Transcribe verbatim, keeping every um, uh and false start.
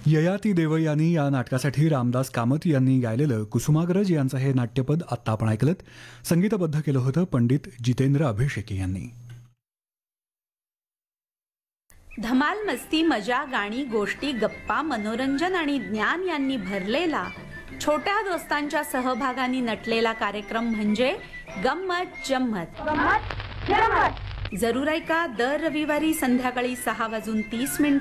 ययाती देवयानी या नाटकासाठी रामदास कामत यांनी गायलेलं कुसुमाग्रज यांचं हे नाट्यपद आत्ता आपण ऐकलं. संगीतबद्ध केलं होतं पंडित जितेंद्र अभिषेकी यांनी. धमाल, मस्ती, मजा, गाणी, गोष्टी, गप्पा, मनोरंजन आणि ज्ञान यांनी भरलेला छोट्या दोस्तांच्या सहभागाने नटलेला कार्यक्रम म्हणजे गंमत जम्मत. जरूर ऐका दर रविवारी संध्याकाळी सहा वाजून तीस मिनिटं